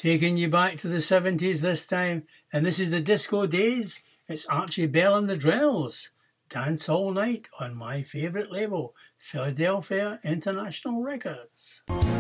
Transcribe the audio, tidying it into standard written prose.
Taking you back to the 70s this time, and this is the disco days. It's Archie Bell and the Drills. Dance All Night on my favourite label, Philadelphia International Records.